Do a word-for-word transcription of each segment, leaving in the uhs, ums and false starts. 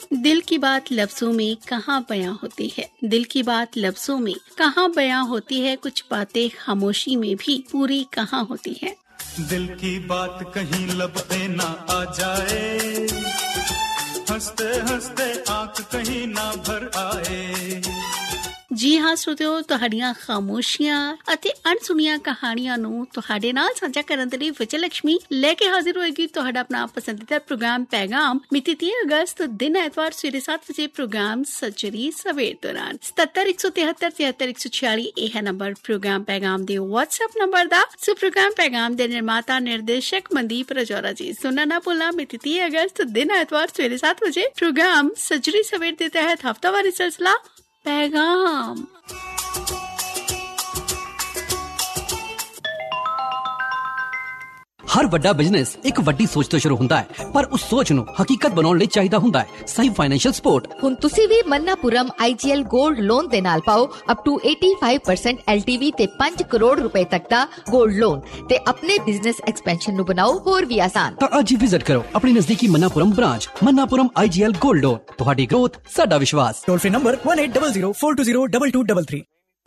दिल की बात लफ्जों में कहाँ बयां होती है, दिल की बात लफ्जों में कहाँ बयां होती है, कुछ बातें खामोशी में भी पूरी कहाँ होती है। दिल की बात कहीं लब पे ना आ जाए, हंसते हंसते आंख कहीं ना भर आए। ਜੀ ਹਾਂ ਸਰੋਤਿਓ, ਤੁਹਾਡੀਆਂ ਖਾਮੋਸ਼ੀਆਂ ਅਤੇ ਅਣਸੁਣੀਆਂ ਕਹਾਣੀਆਂ ਨੂੰ ਤੁਹਾਡੇ ਨਾਲ ਸਾਂਝਾ ਕਰਨ ਦੇ ਲਈ ਵਿਜੇ ਲక్ష్ਮੀ ਲੈ ਕੇ ਹਾਜ਼ਰ ਹੋਏਗੀ ਤੁਹਾਡਾ ਆਪਣਾ ਪਸੰਦੀਦਾ ਪ੍ਰੋਗਰਾਮ ਪੈਗਾਮ। ਮਿਤੀ ਤੀਹ ਅਗਸਤ ਦਿਨ ਐਤਵਾਰ ਸਵੇਰੇ ਸੱਤ ਵਜੇ ਪ੍ਰੋਗਰਾਮ ਸੱਜਰੀ ਸਵੇਰ ਦੌਰਾਨ ਸਤੱਤਰ ਇੱਕ ਸੌ ਤਿਹੱਤਰ ਤਿਹੱਤਰ ਇੱਕ ਸੌ ਛਿਆਲੀ ਇਹ ਹੈ ਨੰਬਰ ਪ੍ਰੋਗਰਾਮ ਪੈਗਾਮ ਦੇ WhatsApp ਨੰਬਰ ਦਾ। ਸੋ ਪ੍ਰੋਗਰਾਮ ਪੈਗਾਮ ਦੇ ਨਿਰਮਾਤਾ ਨਿਰਦੇਸ਼ਕ ਮਨਦੀਪ ਰਜੌਰਾ ਜੀ। ਸੁਣਨਾ ਨਾ ਭੁੱਲਣਾ, ਮਿਤੀ ਤੀਹ ਅਗਸਤ ਦਿਨ ਐਤਵਾਰ ਸਵੇਰੇ ਸੱਤ ਵਜੇ ਪ੍ਰੋਗਰਾਮ ਸੱਜਰੀ ਸਵੇਰ ਦੇ ਤਹਿਤ ਹਫ਼ਤਾਵਾਰੀ ਸਿਲਸਿਲਾ पैगाम। हर वड्डा बिजनेस एक वड्डी सोच तो शुरू ਹੁੰਦਾ ਹੈ, ਪਰ ਉਸ ਸੋਚ ਨੂੰ ਹਕੀਕਤ ਬਣਾਉਣ ਲਈ ਚਾਹੀਦਾ ਹੁੰਦਾ ਹੈ ਸਹੀ ਫਾਈਨੈਂਸ਼ੀਅਲ ਸਪੋਰਟ। ਹੁਣ ਤੁਸੀਂ ਵੀ ਮन्नापुरम I G L gold loan ਦੇ ਨਾਲ ਪਾਓ ਅਪ ਟੂ ਪਚਾਸੀ ਪਰਸੈਂਟ L T V ਤੇ ਪੰਜ ਕਰੋੜ ਰੁਪਏ ਤੱਕ ਦਾ ਗੋਲਡ ਲੋਨ ਤੇ ਆਪਣੇ ਬਿਜ਼ਨਸ ਐਕਸਪੈਂਸ਼ਨ ਨੂੰ ਬਣਾਓ ਹੋਰ ਵੀ ਆਸਾਨ। ਤਾਂ ਅੱਜ ਹੀ ਵਿਜ਼ਿਟ ਕਰੋ ਆਪਣੀ ਨਜ਼ਦੀਕੀ Manappuram branch. Manappuram I G L gold loan, ਤੁਹਾਡੀ ਗ੍ਰੋਥ ਸਾਡਾ ਵਿਸ਼ਵਾਸ। Toll free number one eight zero zero four two zero two two three three।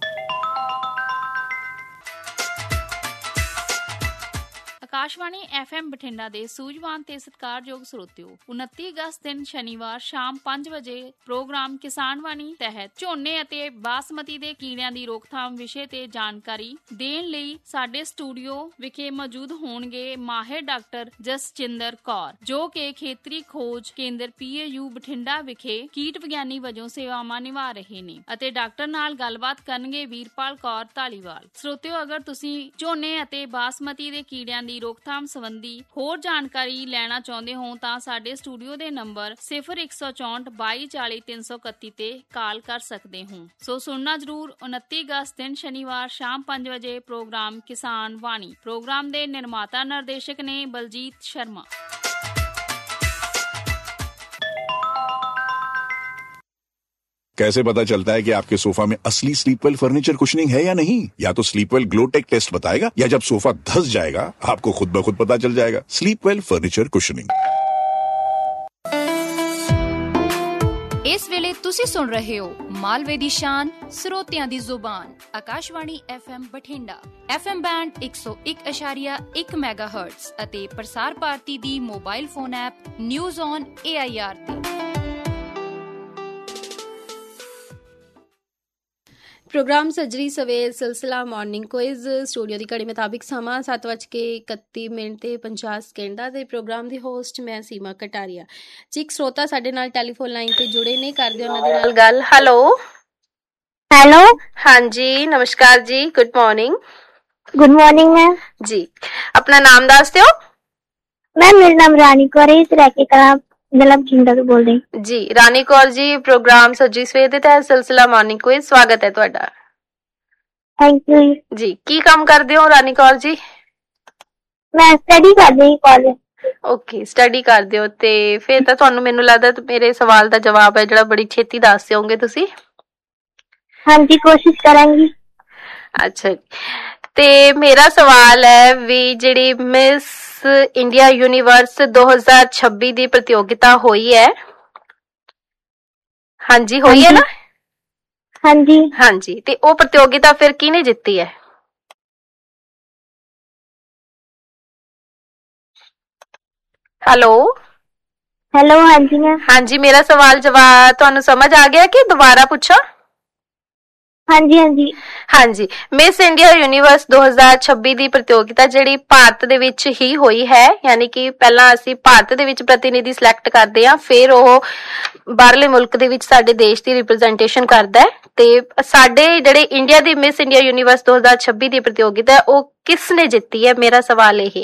Akashvani F M Bathinda ਦੇ ਸੂਝਵਾਨ ਤੇ ਸਤਿਕਾਰਯੋਗ ਸਰੋਤਿਓ, ਉਨੱਤੀ ਅਗਸਤ ਦਿਨ ਸ਼ਨੀਵਾਰ ਸ਼ਾਮ ਪੰਜ ਵਜੇ ਪ੍ਰੋਗਰਾਮ ਕਿਸਾਨ ਵਾਣੀ ਤਹਿਤ ਝੋਨੇ ਅਤੇ ਬਾਸਮਤੀ ਦੇ ਕੀੜਿਆਂ ਦੀ ਰੋਕਥਾਮ ਵਿਸ਼ੇ ਤੇ ਜਾਣਕਾਰੀ ਦੇਣ ਲਈ ਸਾਡੇ ਸਟੂਡੀਓ ਵਿਖੇ ਮੌਜੂਦ ਹੋਣਗੇ ਮਾਹਿਰ ਡਾਕਟਰ ਜਸਚਿੰਦਰ ਕੌਰ, ਜੋ ਕਿ ਖੇਤਰੀ ਖੋਜ ਕੇਂਦਰ ਪੀ ਏ ਯੂ ਬਠਿੰਡਾ ਵਿਖੇ ਕੀਟ ਵਿਗਿਆਨੀ ਵਜੋਂ ਸੇਵਾਵਾਂ ਨਿਭਾ ਰਹੇ ਨੇ, ਅਤੇ ਡਾਕਟਰ ਨਾਲ ਗੱਲਬਾਤ ਕਰਨਗੇ ਵੀਰਪਾਲ ਕੌਰ ਧਾਲੀਵਾਲ। ਸਰੋਤਿਓ, ਅਗਰ ਤੁਸੀਂ ਝੋਨੇ ਅਤੇ ਬਾਸਮਤੀ ਦੇ ਕੀੜਿਆਂ ਦੀ ਰੋਕਥਾਮ ਸੰਬੰਧੀ ਹੋਰ ਜਾਣਕਾਰੀ ਲੈਣਾ ਚਾਹੁੰਦੇ ਹੋ ਤਾਂ ਸਾਡੇ ਸਟੂਡੀਓ ਦੇ ਨੰਬਰ ਸਿਫਰ ਇੱਕ ਸੌ ਚੌਂਹਠ ਬਾਈ ਚਾਲੀ ਤਿੰਨ ਸੌ ਇਕੱਤੀ ਤੇ ਕਾਲ ਕਰ ਸਕਦੇ ਹੋ। ਸੋ ਸੁਣਨਾ ਜ਼ਰੂਰ, ਉਨੱਤੀ ਅਗਸਤ ਦਿਨ ਸ਼ਨੀਵਾਰ ਸ਼ਾਮ ਪੰਜ ਵਜੇ ਪ੍ਰੋਗਰਾਮ ਕਿਸਾਨ ਵਾਣੀ। ਪ੍ਰੋਗਰਾਮ ਦੇ ਨਿਰਮਾਤਾ ਨਿਰਦੇਸ਼ਕ ਨੇ ਬਲਜੀਤ ਸ਼ਰਮਾ। कैसे पता चलता है कि आपके सोफा में असली स्लीपवेल फर्नीचर कुशनिंग है या नहीं? या तो स्लीपवेल ग्लोटेक टेस्ट बताएगा, या जब सोफा धस जाएगा आपको खुद ब खुद पता चल जाएगा। Sleepwell furniture cushioning. इस वेले तुसी सुन रहे हो मालवे दी शान ਸਰੋਤਿਆਂ ਦੀ ਜ਼ੁਬਾਨ Akashvani F M Bathinda F M band ਇੱਕ ਸੌ ਇੱਕ ਇਸ਼ਾਰੀਆ ਇੱਕ ਮੈਗਾਹਰਟਜ਼ ਅਤੇ ਪ੍ਰਸਾਰ ਭਾਰਤੀ ਦੀ mobile phone app news on A I R ਤੇ। ਪ੍ਰੋਗਰਾਮ ਸੱਜਰੀ ਸਵੇਰ ਸਿਲਸਿਲਾ ਮਾਰਨਿੰਗ ਕੁਇਜ਼। ਸਟੂਡੀਓ ਦੀ ਘੜੀ ਮੁਤਾਬਿਕ ਸਮਾਂ ਸੱਤ ਵੱਜ ਕੇ ਇਕੱਤੀ ਮਿੰਟ ਤੇ ਪੰਜਾਹ ਸਕਿੰਟ ਦਾ ਤੇ ਪ੍ਰੋਗਰਾਮ ਦੀ ਹੋਸਟ ਮੈਂ ਸੀਮਾ ਕਟਾਰੀਆ ਜੀ। ਇੱਕ ਸਰੋਤਾ ਸਾਡੇ ਨਾਲ ਟੈਲੀਫੋਨ ਲਾਈਨ ਤੇ ਜੁੜੇ ਨੇ, ਕਰਦੇ ਉਹਨਾਂ ਦੇ ਨਾਲ ਗੱਲ। ਹੈਲੋ ਹੈਲੋ ਹਾਂਜੀ, ਨਮਸਕਾਰ ਜੀ, good morning. Good morning ma'am ਜੀ। ਆਪਣਾ ਨਾਮ ਦੱਸ ਦਿਓ। ਮੈਮ ਮੇਰਾ ਨਾਮ ਰਾਣੀ ਕੌਰ ਹੈ, ਰਹਿ ਕੇ ਕਰਾਂ ਜ਼ਿਲ੍ਹਾ ਬਠਿੰਡਾ ਤੋਂ ਬੋਲ ਰਹੀ ਜੀ। ਰਾਣੀ ਕੌਰ ਜੀ, ਪ੍ਰੋਗਰਾਮ ਸੱਜਰੀ ਸਵੇਰ ਦੇ ਤਹਿਤ ਸਿਲਸਿਲਾ ਮਾਰਨਿੰਗ ਕੁਇਜ਼, ਸਵਾਗਤ ਹੈ ਤੁਹਾਡਾ। ਥੈਂਕ ਯੂ ਜੀ। ਕੀ ਕੰਮ ਕਰਦੇ ਹੋ ਰਾਣੀ ਕੌਰ ਜੀ? ਮੈਂ ਸਟੱਡੀ ਕਰਦੀ ਹਾਂ ਕਾਲਜ। ਓਕੇ, ਸਟੱਡੀ ਕਰਦੇ ਹੋ ਤੇ ਫਿਰ ਤਾਂ ਤੁਹਾਨੂੰ ਮੈਨੂੰ ਲੱਗਦਾ ਮੇਰੇ ਸਵਾਲ ਦਾ ਜਵਾਬ ਹੈ ਜਿਹੜਾ ਬੜੀ ਛੇਤੀ ਦੱਸ ਦਿਓਗੇ ਤੁਸੀਂ। ਹਾਂਜੀ, ਕੋਸ਼ਿਸ਼ ਕਰਾਂਗੀ। ਅੱਛਾ ਜੀ, ਤੇ ਮੇਰਾ ਸਵਾਲ ਹੈ ਵੀ ਜਿਹੜੀ ਮਿਸ ਇੰਡੀਆ ਯੂਨੀਵਰਸ ਦੋ ਹਜ਼ਾਰ ਛੱਬੀ ਦੀ ਪ੍ਰਤੀਯੋਗਿਤਾ ਹੋਈ ਹੈ, ਹਾਂਜੀ ਹੋਈ ਹੈ ਨਾ? ਹਾਂਜੀ ਹਾਂਜੀ, ਤੇ ਉਹ ਪ੍ਰਤੀਯੋਗਿਤਾ ਫਿਰ ਕਿਹਨੇ ਜਿੱਤੀ ਹੈ? ਹੈਲੋ ਹੈਲੋ ਹਾਂਜੀ ਮੈਮ। ਹਾਂਜੀ, ਮੇਰਾ ਸਵਾਲ ਜਵਾਬ ਤੁਹਾਨੂੰ ਸਮਝ ਆ ਗਿਆ ਕਿ ਦੁਬਾਰਾ ਪੁੱਛਾਂ? ਹਾਂਜੀ ਹਾਂਜੀ ਹਾਂਜੀ। ਮਿਸ ਇੰਡੀਆ ਯੂਨੀਵਰਸ ਦੋ ਹਜ਼ਾਰ ਛੱਬੀ ਦੀ ਪ੍ਰਤੀਯੋਗਿਤਾ ਜਿਹੜੀ ਭਾਰਤ ਦੇ ਵਿੱਚ ਹੀ ਹੋਈ ਹੈ, ਯਾਨੀ ਕਿ ਪਹਿਲਾਂ ਅਸੀਂ ਭਾਰਤ ਦੇ ਵਿੱਚ ਪ੍ਰਤੀਨਿਧੀ ਸਿਲੈਕਟ ਕਰਦੇ ਹਾਂ, ਫਿਰ ਉਹ ਬਾਹਰਲੇ ਮੁਲਕ ਦੇ ਵਿੱਚ ਸਾਡੇ ਦੇਸ਼ ਦੀ ਰਿਪਰੈਜ਼ੈਂਟੇਸ਼ਨ ਕਰਦਾ ਹੈ। ਤੇ ਸਾਡੇ ਜਿਹੜੇ ਇੰਡੀਆ ਦੀ ਮਿਸ ਇੰਡੀਆ ਯੂਨੀਵਰਸ ਦੋ ਹਜ਼ਾਰ ਛੱਬੀ ਦੀ ਪ੍ਰਤੀਯੋਗਿਤਾ ਹੈ ਉਹ ਕਿਸ ਨੇ ਜਿੱਤੀ ਹੈ? ਮੇਰਾ ਸਵਾਲ ਇਹ ਹੈ।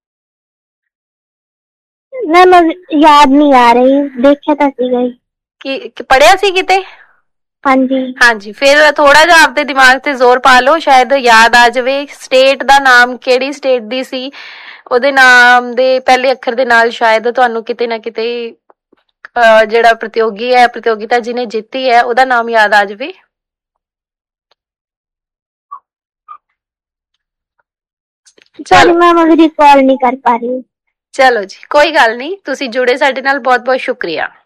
ਮੈਮ ਯਾਦ ਨਹੀਂ ਆ ਰਹੀ, ਦੇਖਿਆ ਤਾਂ ਸੀਗਾ ਕਿ ਪੜ੍ਹਿਆ ਸੀ ਕਿਤੇ? ਹਾਂਜੀ ਹਾਂਜੀ, ਫਿਰ ਥੋੜਾ ਜਿਹਾ ਆਪਦੇ ਦਿਮਾਗ ਤੇ ਜ਼ੋਰ ਪਾ ਲਓ, ਸ਼ਾਇਦ ਯਾਦ ਆ ਜਾਵੇ। ਸਟੇਟ ਦਾ ਨਾਮ ਕਿਹੜੀ ਸਟੇਟ ਦੀ ਸੀ, ਉਹਦੇ ਨਾਮ ਦੇ ਪਹਿਲੇ ਅੱਖਰ ਦੇ ਨਾਲ ਸ਼ਾਇਦ ਤੁਹਾਨੂੰ ਕਿਤੇ ਨਾ ਕਿਤੇ ਜਿਹੜਾ ਪ੍ਰਤੀਯੋਗੀ ਹੈ ਪ੍ਰਤੀਯੋਗਿਤਾ ਜਿਹਨੇ ਜਿੱਤੀ ਹੈ ਉਹਦਾ ਨਾਮ ਯਾਦ ਆ ਜਾਵੇ। ਚਲੋ ਮੈਂ ਰਿਕਾਲ ਨਹੀਂ ਕਰ ਪਾ ਰਹੀ। ਚਲੋ ਜੀ, ਕੋਈ ਗੱਲ ਨਹੀਂ, ਤੁਸੀਂ ਜੁੜੇ ਸਾਡੇ ਨਾਲ, ਬਹੁਤ ਬਹੁਤ ਸ਼ੁਕਰੀਆ।